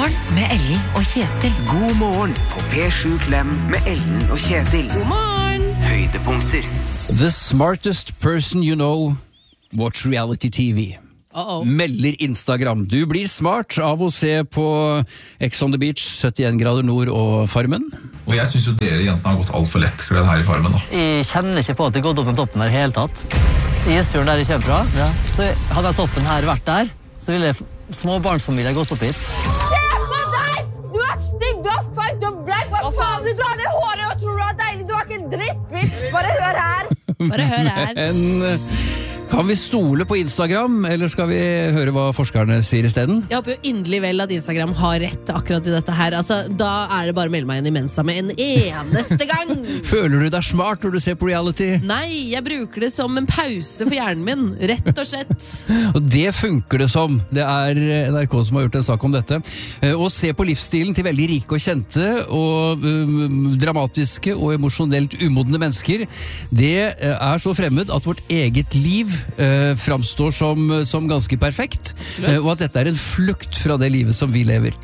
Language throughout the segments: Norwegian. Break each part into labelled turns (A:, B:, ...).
A: Morgen med Ellen og Kjetil.
B: God morgen på P7 Klem med Ellen og Kjetil.
A: God morgen.
B: Høydepunkter.
C: The smartest person you know watch reality TV. Melder Instagram. Du blir smart av å se på Ex on the Beach, 71 grader nord og Farmen.
D: Og jeg synes jo dere jentene har gått alt for lettkledd her i Farmen da.
E: Jeg kjenner ikke på at det gått opp den toppen der helt tatt. Isfjorden der jeg kommer fra, så hadde jeg toppen her vært der, så ville småbarnsfamilier gått opp hit.
F: Se på deg! Du er stygg, du er feil, du er black. Hva faen, du drar ned håret og tror du er deilig. Du er ikke en dritt, bitch. Bare hør her.
A: Bare hør her.
C: Kan vi stole på Instagram, eller skal vi høre hva forskerne sier i stedet?
A: Jeg håper jo inderlig vel at Instagram har rett akkurat i dette her. Altså, da er det bare å melde meg inn i Mensa med en eneste gang.
C: Føler du deg smart når du ser på reality?
A: Nei, jeg bruker det som en pause for hjernen min, rett og slett.
C: Og det funker det som. Det er NRK som har gjort en sak om dette. Å se på livsstilen til veldig rike og kjente, og dramatiske og emosjonelt umodne mennesker, det er så fremmed at vårt eget liv framstår som ganske perfekt, og at dette er en flukt fra det livet som vi lever.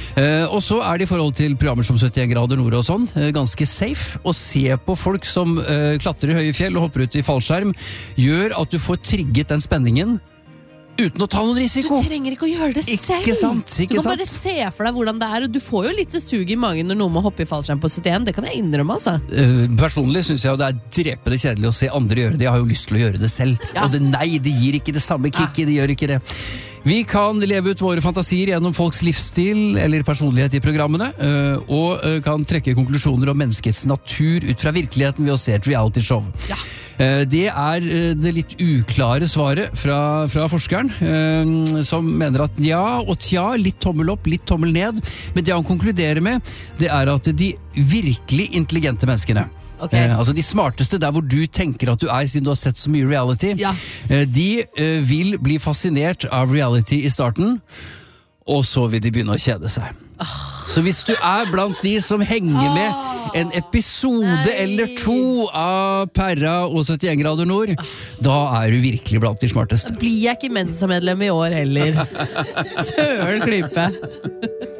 C: Og så er det i forhold til programmer som 71 grader nord og sånn, ganske safe. Å se på folk som klatrer i høye fjell og hopper ut i fallskjerm, gjør at du får trigget den spenningen uten å ta noen risiko.
A: Du trenger ikke å gjøre det selv.
C: Ikke sant, ikke
A: du kan
C: sant.
A: bare se for deg hvordan det er, og du får jo litt sug i magen når noen må hoppe i fallskjerm på 71. Det kan jeg innrømme, altså.
C: Personlig synes jeg det er drepende kjedelig å se andre gjøre det. Jeg har jo lyst til å gjøre det selv.
A: Ja.
C: Og det gir ikke det samme kicket, det gjør ikke det. Vi kan leve ut våre fantasier gjennom folks livsstil eller personlighet i programmene, og kan trekke konklusjoner om menneskets natur ut fra virkeligheten ved å se et reality-show. Ja. Det er det litt uklare svaret fra forskeren, som mener at ja og tja, litt tommel opp, litt tommel ned, men det han konkluderer med, det er at de virkelig intelligente menneskene, altså de smarteste, der hvor du tenker at du er siden du har sett så mye reality, de vil bli fascinert av reality i starten, og så vil de begynne å kjede seg. Så hvis du er blant de som henger med en episode eller to av Perra og 71 grader nord, da er du virkelig blant de smarteste.
A: Blir jeg ikke Mensa-medlem i år heller. Søren klype.